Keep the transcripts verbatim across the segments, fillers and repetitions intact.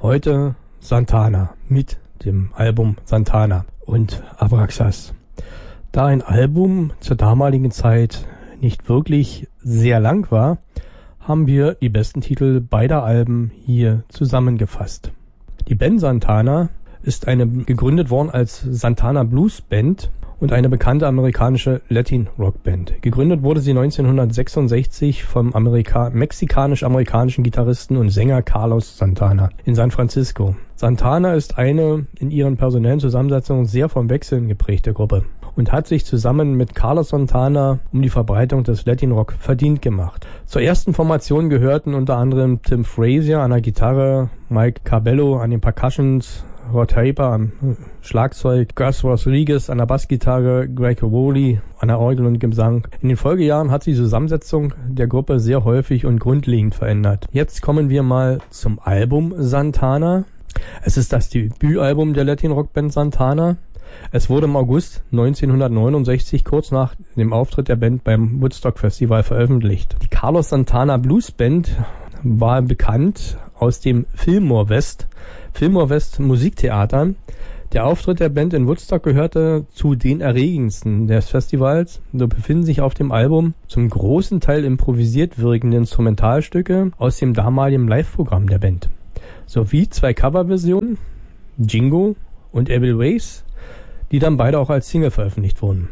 Heute Santana mit dem Album Santana und Abraxas. Da ein Album zur damaligen Zeit nicht wirklich sehr lang war, haben wir die besten Titel beider Alben hier zusammengefasst. Die Band Santana ist eine gegründet worden als Santana Blues Band und eine bekannte amerikanische Latin-Rock-Band. Gegründet wurde sie neunzehnhundertsechsundsechzig vom Amerika- mexikanisch-amerikanischen Gitarristen und Sänger Carlos Santana in San Francisco. Santana ist eine in ihren personellen Zusammensetzungen sehr vom Wechseln geprägte Gruppe und hat sich zusammen mit Carlos Santana um die Verbreitung des Latin-Rock verdient gemacht. Zur ersten Formation gehörten unter anderem Tim Frazier an der Gitarre, Mike Cabello an den Percussions, Rod Harper am Schlagzeug, Gus Rodriguez an der Bassgitarre, Greg Rowley an der Orgel und Gesang. In den Folgejahren hat sich die Zusammensetzung der Gruppe sehr häufig und grundlegend verändert. Jetzt kommen wir mal zum Album Santana. Es ist das Debütalbum der Latin-Rock-Band Santana. Es wurde im August neunzehnhundertneunundsechzig, kurz nach dem Auftritt der Band beim Woodstock Festival, veröffentlicht. Die Carlos Santana Blues Band war bekannt aus dem Fillmore West, Fillmore West Musiktheater. Der Auftritt der Band in Woodstock gehörte zu den erregendsten des Festivals. So befinden sich auf dem Album zum großen Teil improvisiert wirkende Instrumentalstücke aus dem damaligen Live-Programm der Band, sowie zwei Coverversionen, Jingo und Evil Ways, die dann beide auch als Single veröffentlicht wurden.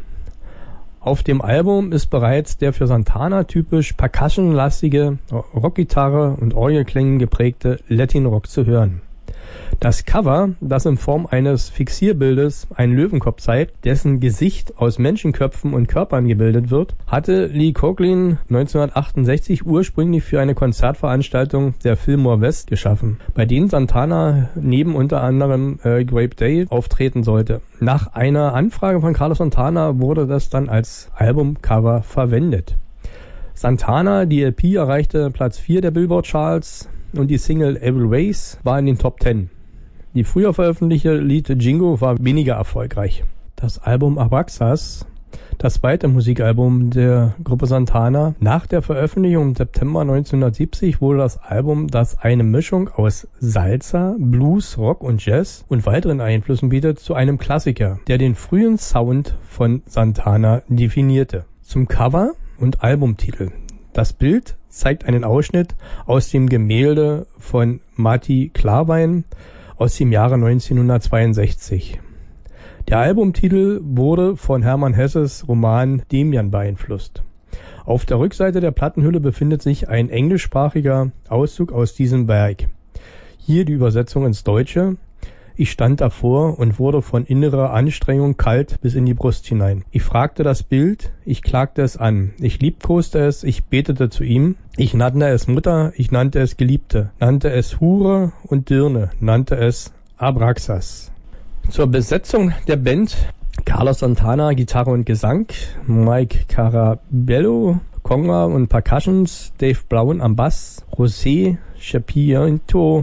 Auf dem Album ist bereits der für Santana typisch percussionlastige Rockgitarre und Orgelklängen geprägte Latin-Rock zu hören. Das Cover, das in Form eines Fixierbildes einen Löwenkopf zeigt, dessen Gesicht aus Menschenköpfen und Körpern gebildet wird, hatte Lee Cochlin neunzehnhundertachtundsechzig ursprünglich für eine Konzertveranstaltung der Fillmore West geschaffen, bei denen Santana neben unter anderem äh, Grape Day auftreten sollte. Nach einer Anfrage von Carlos Santana wurde das dann als Albumcover verwendet. Santana, die L P, erreichte Platz vier der Billboard Charts und die Single Evil Ways war in den Top Ten. Die früher veröffentlichte Lied Jingo war weniger erfolgreich. Das Album Abraxas, das zweite Musikalbum der Gruppe Santana, nach der Veröffentlichung im September neunzehnhundertsiebzig wurde das Album, das eine Mischung aus Salsa, Blues, Rock und Jazz und weiteren Einflüssen bietet, zu einem Klassiker, der den frühen Sound von Santana definierte. Zum Cover und Albumtitel. Das Bild zeigt einen Ausschnitt aus dem Gemälde von Matti Klarwein aus dem Jahre neunzehnhundertzweiundsechzig. Der Albumtitel wurde von Hermann Hesses Roman Demian beeinflusst. Auf der Rückseite der Plattenhülle befindet sich ein englischsprachiger Auszug aus diesem Werk. Hier die Übersetzung ins Deutsche. Ich stand davor und wurde von innerer Anstrengung kalt bis in die Brust hinein. Ich fragte das Bild, ich klagte es an, ich liebkoste es, ich betete zu ihm. Ich nannte es Mutter, ich nannte es Geliebte, nannte es Hure und Dirne, nannte es Abraxas. Zur Besetzung der Band: Carlos Santana, Gitarre und Gesang, Mike Carabello, Conga und Percussions, Dave Brown am Bass, José Chapinto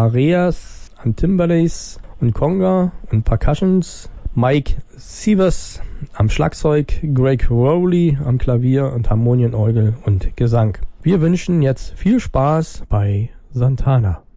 Arias an Timbales und Conga und Percussions, Mike Sievers am Schlagzeug, Greg Rowley am Klavier und Harmonienorgel und Gesang. Wir wünschen jetzt viel Spaß bei Santana.